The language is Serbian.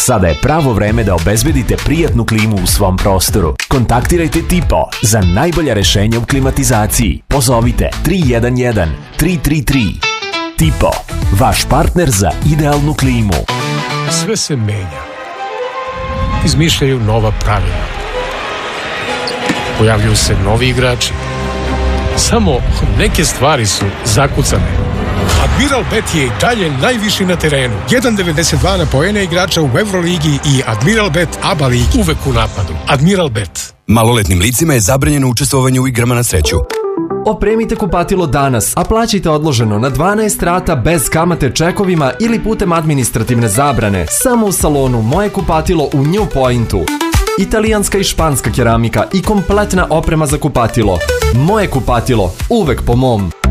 Sada je pravo vreme da obezbedite prijatnu klimu u svom prostoru. Kontaktirajte Tipo za najbolja rešenja u klimatizaciji. Pozovite 311 333. Tipo, vaš partner za idealnu klimu. Sve se menja. Izmišljaju nova pravila. Pojavljuju se novi igrači. Samo neke stvari su zakucane. Admiral Bet je i dalje najviši na terenu. 1.92 na poene igrača u Euroligi i Admiral Bet ABA ligi. Uvek u napadu. Admiral Bet. Maloletnim licima je zabranjeno učestvovanje u igrama na sreću. Opremite kupatilo danas, a plaćajte odloženo na 12 rata bez kamate čekovima ili putem administrativne zabrane. Samo u salonu Moje kupatilo u New Pointu. Italijanska i španska keramika i kompletna oprema za kupatilo. Moje kupatilo, uvek po mom.